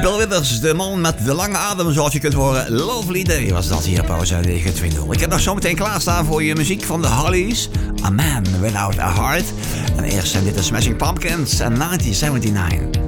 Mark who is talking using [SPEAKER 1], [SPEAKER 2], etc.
[SPEAKER 1] Bill Withers, de man met de lange adem, zoals je kunt horen. Lovely Day was dat hier, pauze 29. Ik heb nog zometeen klaarstaan voor je muziek van de Hollies. A Man Without a Heart. En eerst zijn dit de Smashing Pumpkins en 1979.